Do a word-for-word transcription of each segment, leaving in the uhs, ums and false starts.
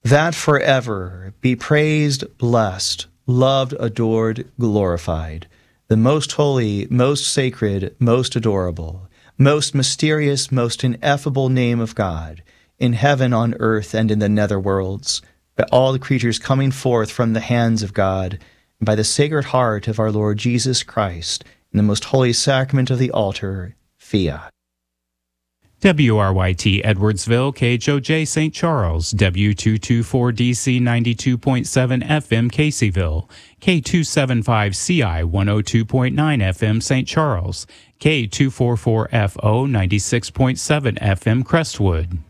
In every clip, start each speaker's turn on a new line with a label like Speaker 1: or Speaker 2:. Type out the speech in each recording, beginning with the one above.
Speaker 1: that forever be praised, blessed, loved, adored, glorified, the most holy, most sacred, most adorable, most mysterious, most ineffable name of God, in heaven, on earth, and in the nether worlds, by all the creatures coming forth from the hands of God, and by the sacred heart of our Lord Jesus Christ, in the most holy sacrament of the altar, fiat.
Speaker 2: W R Y T Edwardsville, K H O J Saint Charles, W two twenty-four D C ninety-two point seven F M Caseyville, K two seventy-five C I one oh two point nine F M Saint Charles, K two forty-four F O ninety-six point seven F M Crestwood.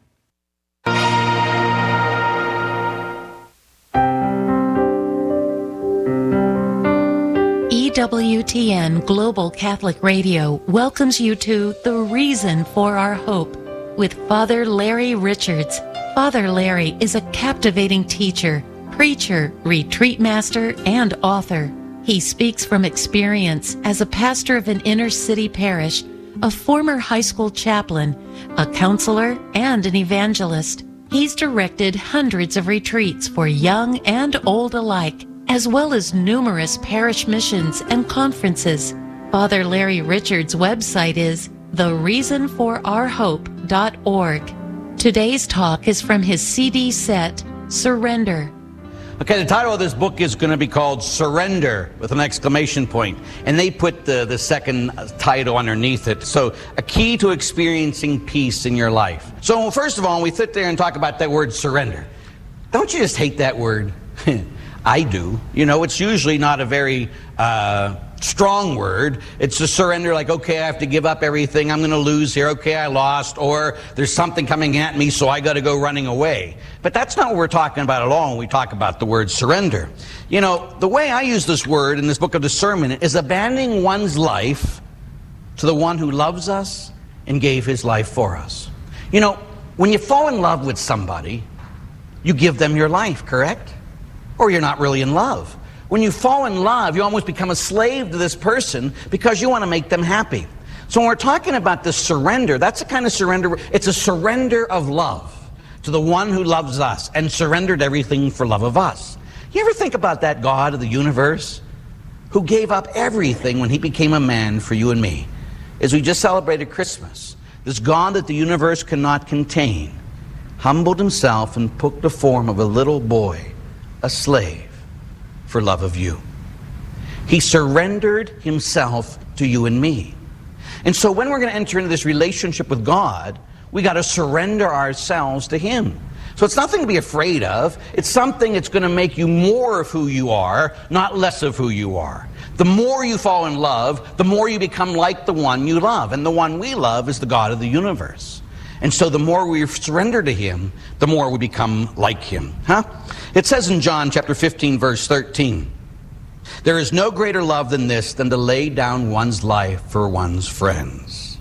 Speaker 3: E W T N Global Catholic Radio welcomes you to The Reason for Our Hope with Father Larry Richards. Father Larry is a captivating teacher, preacher, retreat master, and author. He speaks from experience as a pastor of an inner city parish, a former high school chaplain, a counselor, and an evangelist. He's directed hundreds of retreats for young and old alike, as well as numerous parish missions and conferences. Father Larry Richards' website is the reason for our hope dot org. Today's talk is from his C D set, Surrender.
Speaker 4: Okay, the title of this book is going to be called Surrender, with an exclamation point. And they put the, the second title underneath it. So, a key to experiencing peace in your life. So, first of all, we sit there and talk about that word surrender. Don't you just hate that word? I do. You know, it's usually not a very uh, strong word. It's a surrender, like, okay, I have to give up everything. I'm going to lose here. Okay, I lost. Or there's something coming at me, so I got to go running away. But that's not what we're talking about at all when we talk about the word surrender. You know, the way I use this word in this book of discernment is abandoning one's life to the one who loves us and gave his life for us. You know, when you fall in love with somebody, you give them your life, correct? Or you're not really in love. When you fall in love, you almost become a slave to this person because you want to make them happy. So when we're talking about this surrender, that's the kind of surrender, it's a surrender of love to the one who loves us and surrendered everything for love of us. You ever think about that God of the universe who gave up everything when he became a man for you and me? As we just celebrated Christmas, this God that the universe cannot contain humbled himself and took the form of a little boy, a slave, for love of you. He surrendered himself to you and me. And so when we're going to enter into this relationship with God, we got to surrender ourselves to him. So it's nothing to be afraid of. It's something that's going to make you more of who you are, not less of who you are. The more you fall in love, the more you become like the one you love. And the one we love is the God of the universe. And so the more we surrender to him, the more we become like him. Huh? It says in John chapter fifteen, verse thirteen, there is no greater love than this, than to lay down one's life for one's friends.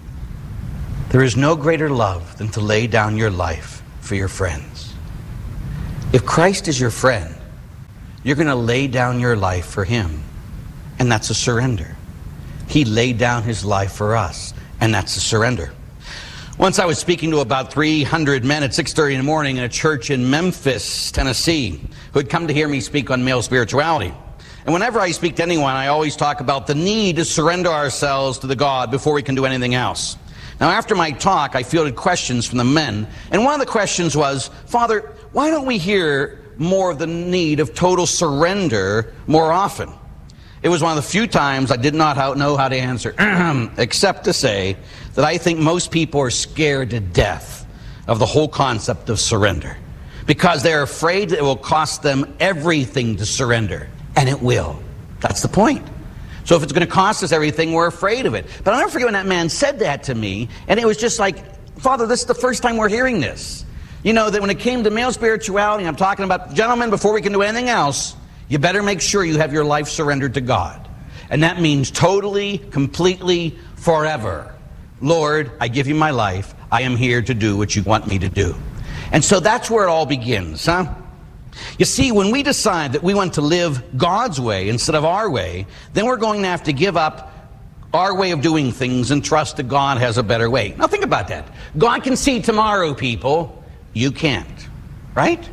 Speaker 4: There is no greater love than to lay down your life for your friends. If Christ is your friend, you're going to lay down your life for him. And that's a surrender. He laid down his life for us, and that's a surrender. Once I was speaking to about three hundred men at six thirty in the morning in a church in Memphis, Tennessee, who had come to hear me speak on male spirituality. And whenever I speak to anyone, I always talk about the need to surrender ourselves to the God before we can do anything else. Now, after my talk, I fielded questions from the men. And one of the questions was, Father, why don't we hear more of the need of total surrender more often? It was one of the few times I did not know how to answer, except to say that I think most people are scared to death of the whole concept of surrender, because they're afraid that it will cost them everything to surrender. And it will. That's the point. So if it's going to cost us everything, we're afraid of it. But I'll never forget when that man said that to me, and it was just like, Father, this is the first time we're hearing this. You know, that when it came to male spirituality, I'm talking about, gentlemen, before we can do anything else, you better make sure you have your life surrendered to God. And that means totally, completely, forever. Lord, I give you my life. I am here to do what you want me to do. And so that's where it all begins, huh? You see, when we decide that we want to live God's way instead of our way, then we're going to have to give up our way of doing things and trust that God has a better way. Now think about that. God can see tomorrow, people. You can't, right?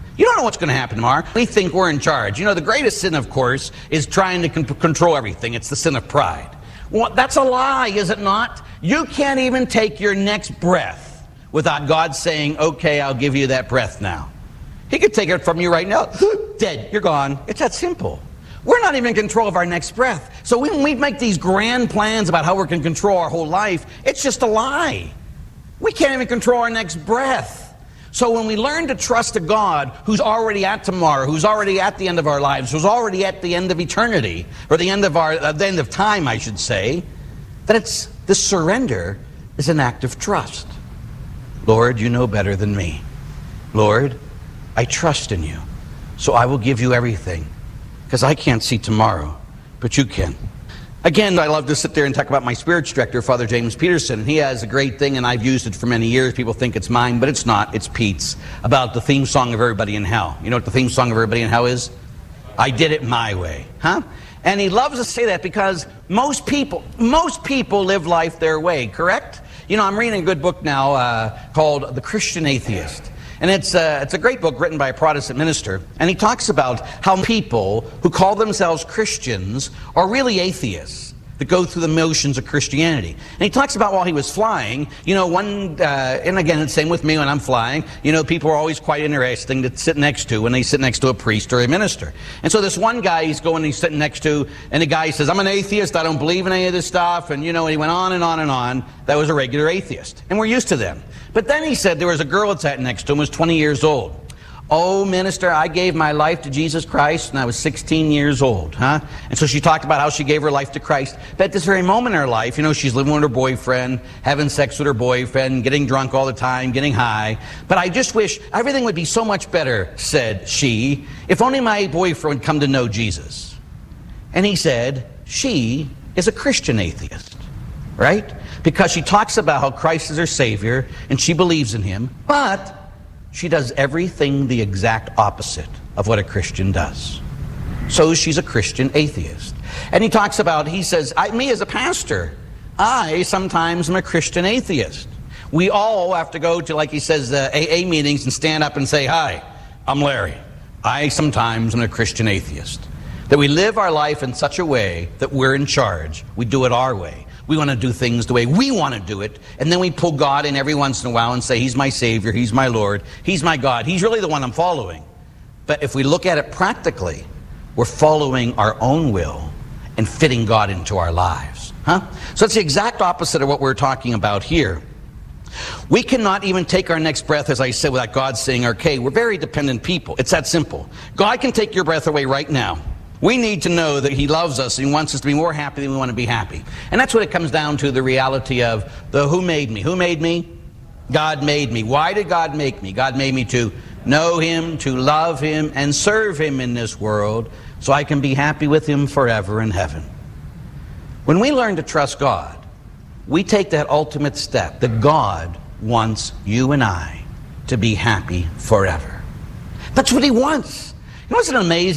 Speaker 4: You don't know what's going to happen tomorrow. We think we're in charge. You know, the greatest sin, of course, is trying to con- control everything. It's the sin of pride. Well, that's a lie, is it not? You can't even take your next breath without God saying, okay, I'll give you that breath now. He could take it from you right now. Dead. You're gone. It's that simple. We're not even in control of our next breath. So when we make these grand plans about how we're going to control our whole life, it's just a lie. We can't even control our next breath. So when we learn to trust a God who's already at tomorrow, who's already at the end of our lives, who's already at the end of eternity, or the end of our, uh, the end of time, I should say, that it's this surrender is an act of trust. Lord, you know better than me. Lord, I trust in you, so I will give you everything, because I can't see tomorrow, but you can. Again, I love to sit there and talk about my spiritual director, Father James Peterson. He has a great thing, and I've used it for many years. People think it's mine, but it's not. It's Pete's, about the theme song of Everybody in Hell. You know what the theme song of Everybody in Hell is? I did it my way. Huh? And he loves to say that because most people, most people live life their way, correct? You know, I'm reading a good book now uh, called The Christian Atheist. And it's a, it's a great book written by a Protestant minister. And he talks about how people who call themselves Christians are really atheists that go through the motions of Christianity. And he talks about while he was flying, you know, one, uh, and again, it's the same with me when I'm flying, you know, people are always quite interesting to sit next to when they sit next to a priest or a minister. And so this one guy he's going, he's sitting next to, and the guy says, I'm an atheist, I don't believe in any of this stuff. And, you know, he went on and on and on. That was a regular atheist. And we're used to them. But then he said there was a girl that sat next to him, was twenty years old. Oh, minister, I gave my life to Jesus Christ when I was sixteen years old, huh? And so she talked about how she gave her life to Christ. But at this very moment in her life, you know, she's living with her boyfriend, having sex with her boyfriend, getting drunk all the time, getting high. But I just wish everything would be so much better, said she, if only my boyfriend would come to know Jesus. And he said, she is a Christian atheist, right? Because she talks about how Christ is her Savior, and she believes in Him, but she does everything the exact opposite of what a Christian does. So she's a Christian atheist. And he talks about, he says, I, me as a pastor, I sometimes am a Christian atheist. We all have to go to, like he says, uh, A A meetings and stand up and say, hi, I'm Larry. I sometimes am a Christian atheist. That we live our life in such a way that we're in charge. We do it our way. We want to do things the way we want to do it, and then we pull God in every once in a while and say, He's my Savior, He's my Lord, He's my God, He's really the one I'm following. But if we look at it practically, we're following our own will and fitting God into our lives. Huh? So it's the exact opposite of what we're talking about here. We cannot even take our next breath, as I said, without God saying, okay, we're very dependent people. It's that simple. God can take your breath away right now. We need to know that He loves us and He wants us to be more happy than we want to be happy. And that's what it comes down to, the reality of the who made me. Who made me? God made me. Why did God make me? God made me to know Him, to love Him, and serve Him in this world so I can be happy with Him forever in heaven. When we learn to trust God, we take that ultimate step that God wants you and I to be happy forever. That's what He wants. You know what's an amazing